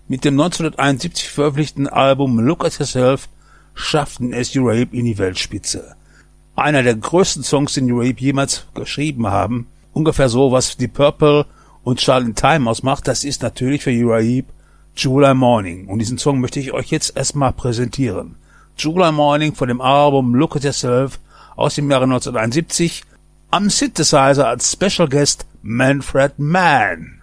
Mit dem 1971 veröffentlichten Album Look at Yourself schafften es U-Rape in die Weltspitze. Einer der größten Songs, den U-Rape jemals geschrieben haben, ungefähr so, was Deep Purple und Charlie Time ausmacht, das ist natürlich für U-Rape July Morning. Und diesen Song möchte ich euch jetzt erstmal präsentieren. July Morning von dem Album Look at Yourself aus dem Jahre 1971, am Synthesizer als Special Guest Manfred Mann.